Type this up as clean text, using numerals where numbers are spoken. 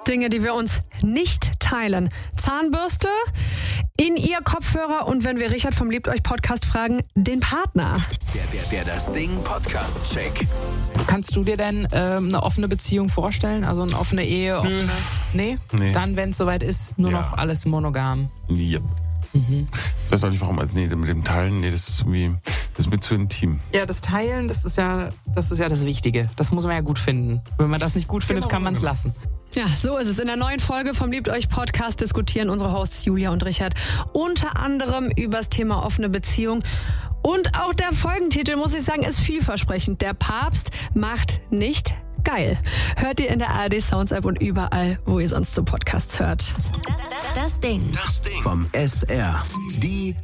Dinge, die wir uns nicht teilen. Zahnbürste, In-Ear-Kopfhörer und wenn wir Richard vom Liebt euch Podcast fragen, den Partner. Der Das Ding Podcast-Check. Kannst du dir denn eine offene Beziehung vorstellen? Also eine offene Ehe? Nee? Dann, wenn es soweit ist, nur noch alles monogam. Ja. Ich weiß auch nicht warum. Also, mit dem Teilen, das ist irgendwie, das ist mir zu intim. Ja, das Teilen, das ist ja das Wichtige. Das muss man ja gut finden. Wenn man das nicht gut findet, kann man es lassen. Ja, so ist es. In der neuen Folge vom Liebt euch Podcast diskutieren unsere Hosts Julia und Richard unter anderem über das Thema offene Beziehung. Und auch der Folgentitel, muss ich sagen, ist vielversprechend. Der Papst macht nicht geil. Hört ihr in der ARD Sounds App und überall, wo ihr sonst so Podcasts hört. Das Ding. Vom SR. Die